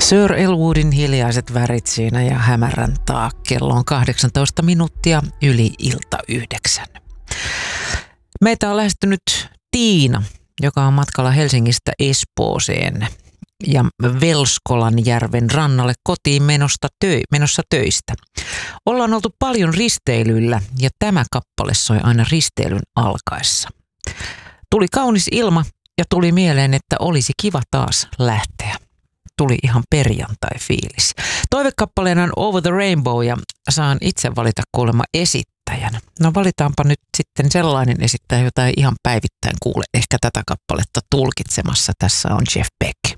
Sir Elwoodin Hiljaiset värit siinä ja hämärän taa. Kello on 18 minuuttia yli ilta 9. Meitä on lähestynyt Tiina, joka on matkalla Helsingistä Espooseen ja Velskolanjärven rannalle kotiin menossa töistä. Ollaan oltu paljon risteilyllä ja tämä kappale soi aina risteilyn alkaessa. Tuli kaunis ilma ja tuli mieleen, että olisi kiva taas lähteä. Tuli ihan perjantai-fiilis. Toivekappaleena on Over the Rainbow ja saan itse valita kuulemma esittäjän. No valitaanpa nyt sitten sellainen esittäjä, jota ei ihan päivittäin kuule ehkä tätä kappaletta tulkitsemassa. Tässä on Jeff Beck.